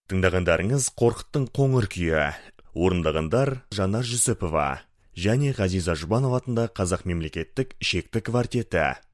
Тыңдағандарыңыз Қорқыттың қоңыр күйі. Орындағандар Жанар Жүсіпова және Ғазиза Жұбанов атында Қазақ мемлекеттік шекті квартеті.